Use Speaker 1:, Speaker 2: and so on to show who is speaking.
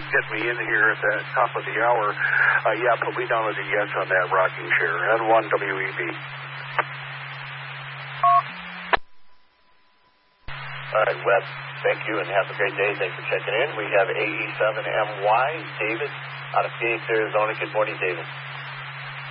Speaker 1: get me in here at the top of the hour, put me down as a yes on that rocking chair. N1 WEB.
Speaker 2: All right, Wes, thank you, and have a great day. Thanks for checking in. We have AE7MY, David, out of Phoenix, Arizona. Good morning, David.